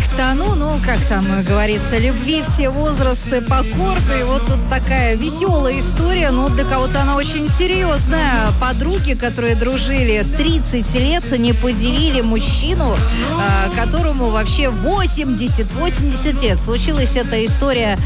тону, ну, как там говорится, любви все возрасты покорны. И вот тут такая веселая история, но для кого-то она очень серьезная. Подруги, которые дружили 30 лет, не поделили мужчину, которому вообще 80 лет. Случилась эта история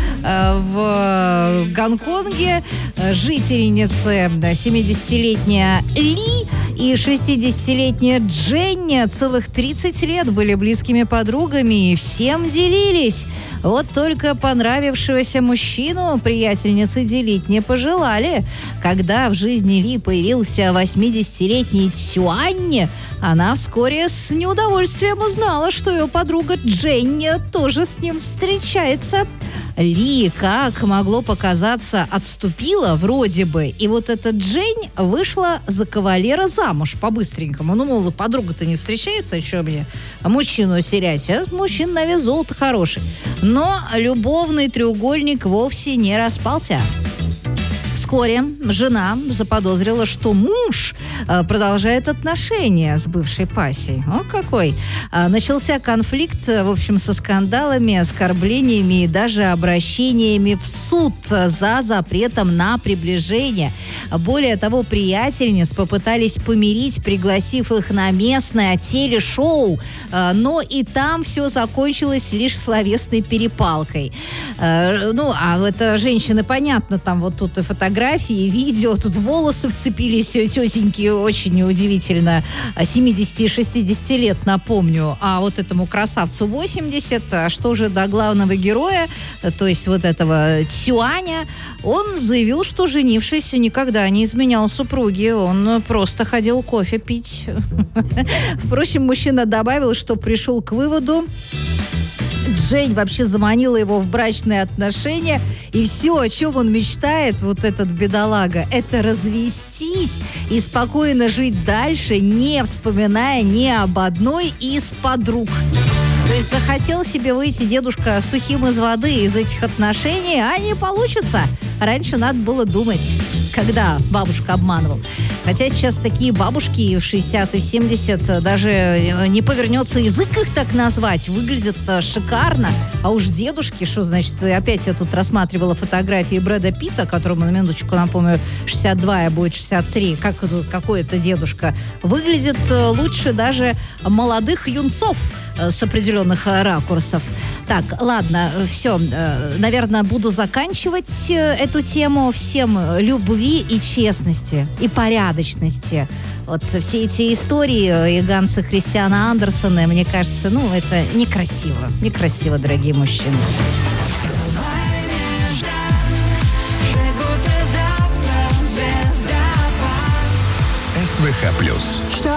в Гонконге. Жительницы 70-летняя Ли и 60-летняя Дженни целых 30 лет были близкими подругами и всем делились. Вот только понравившегося мужчину приятельницы делить не пожелали. Когда в жизни Ли появился 80-летний Цюань, она вскоре с неудовольствием узнала, что ее подруга Дженни тоже с ним встречается. Ли, как могло показаться, отступила вроде бы. И вот эта Джень вышла за кавалера замуж по-быстренькому. Ну, мол, подруга-то не встречается, что мне мужчину терять? А мужчина на вес золота хороший. Но любовный треугольник вовсе не распался. Вскоре жена заподозрила, что муж продолжает отношения с бывшей пассией. О, какой! Начался конфликт, в общем, со скандалами, оскорблениями и даже обращениями в суд за запретом на приближение. Более того, приятельниц попытались помирить, пригласив их на местное телешоу, но и там все закончилось лишь словесной перепалкой. Ну, а это женщины, понятно, там вот тут и фотографии, и видео, тут волосы вцепились тетеньки, очень удивительно, 70 и 60 лет, напомню, а вот этому красавцу 80, что же до главного героя, то есть вот этого Цюаня, он заявил, что, женившись, никогда не изменял супруге, он просто ходил кофе пить. Впрочем, мужчина добавил, что пришел к выводу, Жень вообще заманила его в брачные отношения, и все, о чем он мечтает, вот этот бедолага, это развестись и спокойно жить дальше, не вспоминая ни об одной из подруг. То есть захотел себе выйти дедушка сухим из воды из этих отношений, а не получится. Раньше надо было думать, когда бабушка обманывал. Хотя сейчас такие бабушки в 60 и 70 даже не повернется язык их так назвать. Выглядят шикарно. А уж дедушки, что значит, опять я тут рассматривала фотографии Брэда Питта, которому, на минуточку напомню, 62, а будет 63. Какой это дедушка? Выглядит лучше даже молодых юнцов с определенных ракурсов. Так, ладно, все. Наверное, буду заканчивать эту тему. Всем любви и честности, и порядочности. Вот все эти истории и Ганса Христиана Андерсона, мне кажется, ну, это некрасиво. Некрасиво, дорогие мужчины. СВХ+.